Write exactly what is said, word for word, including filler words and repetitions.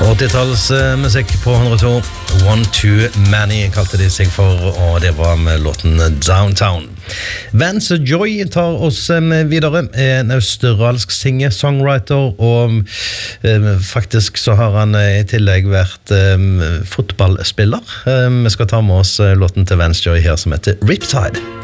åttitalls-musikk på hundre og to. One Too Many kalte de seg for, og det var med låten Downtown. Vance Joy tar oss videre, en australsk singer-songwriter, og um, faktisk så har han i tillegg vært um, fotballspiller. Um, vi skal ta med oss låten til Vance Joy her som heter Riptide.